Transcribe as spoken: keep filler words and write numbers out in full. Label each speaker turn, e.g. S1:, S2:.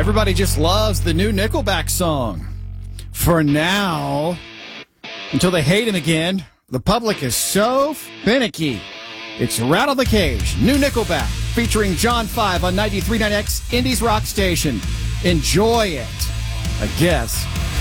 S1: Everybody just loves the new Nickelback song. For now, until they hate him again, the public is so finicky. It's Rattle the Cage, new Nickelback, featuring John five on ninety-three point nine X, Indies Rock Station. Enjoy it, I guess.